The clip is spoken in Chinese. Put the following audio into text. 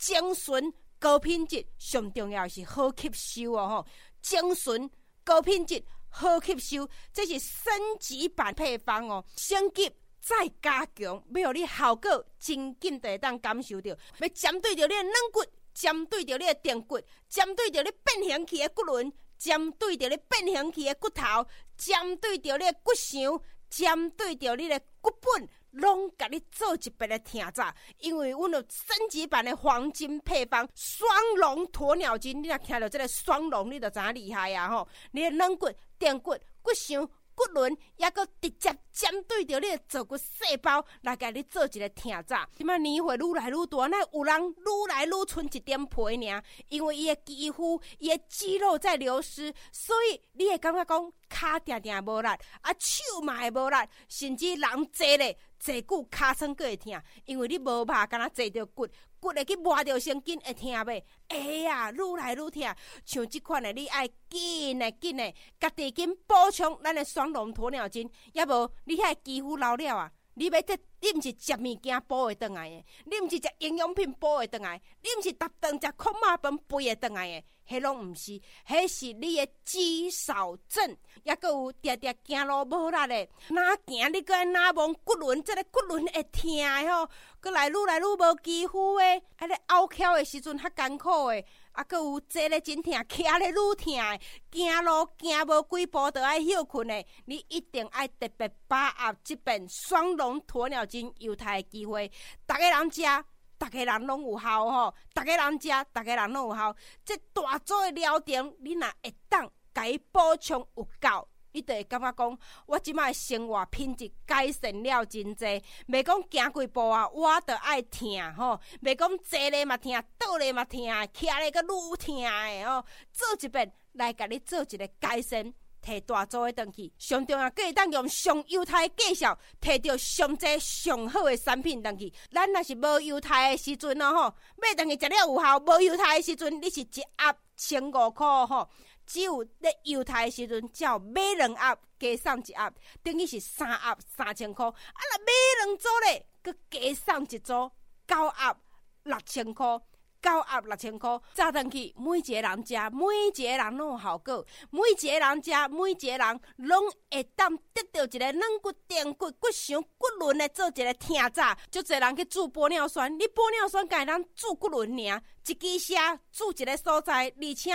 精纯高品质，上重要是好吸收哦吼，精纯高品质好吸收，这是升级版配方哦，升级再加强，要互你效果真紧就会当感受到，要针对着你的软骨，针对着你的电骨，针对着你变形期的骨轮，针对着你变形期的骨头，针对着你的骨箱，针对着你的骨本，拢甲你做一遍的听早。因为阮有升级版的黄金配方双龙鸵鸟精，你若听到这个双龙，你就知影厉害啊吼！你的软骨、电骨、骨箱、骨轮，也搁直接针对着你的坐骨细胞来甲你做一个听早。即摆年岁愈来愈大，那有人愈来愈剩一点皮尔，因为伊的肌肤、伊的肌肉在流失，所以你会感觉讲骹定定无力，啊手嘛会无力，甚至人坐咧坐久骹酸阁会痛，因为你无肉，敢若坐着骨，骨会去磨着神经会痛袂？啊，愈来愈痛。像即款的，你爱紧的，家己紧补充咱的双龙鸵鸟精，也无你遐肌肤老了啊。你要这，你毋是食物件补会转来的，你毋是食营养品补会转来，你毋是逐顿食空肉饭肥会转来的，迄拢毋是，迄是你的肌少症，也搁有定定行路无力的，哪行你搁爱哪摸骨轮，这个骨轮会痛的吼，搁来愈无肌肤的，啊咧拗翘的时阵较艰苦的。啊，搁有坐咧真痛，徛咧愈痛的，行路行无几步就爱休困的，你一定爱特别把握这本双龙鸵鸟精犹太的机会。逐个人食，逐个人拢有效吼，逐个人食，逐个人拢有效。这大组的疗程，你若会当甲伊补充有够。你就会感觉讲，我即摆生活品质改善了真侪，袂讲行几步啊，我就爱痛吼，袂讲坐咧嘛痛，倒咧嘛痛，徛咧个愈痛的吼，做一遍来甲你做一个改善，摕大组的转去，上重要，可以当用上优待的价效，摕到上济上好的产品转去。咱若是无优待的时阵哦吼，买转去食了有效，无优待的时阵，你是一盒1500块吼。只有咧犹太的时阵，才有买2盒加送1盒，等于是3盒3000块。啊，若买2组咧，佮加送1组9盒6000块，9盒6000块。早顿去，每一个人食，每一个人拢有效果，每一个人食，每一个人拢会当得到一个软骨、电骨、骨箱、骨轮的做一个听早。就侪人去煮玻尿酸，你玻尿酸敢会当煮骨轮尔，一支写煮一个所在，而且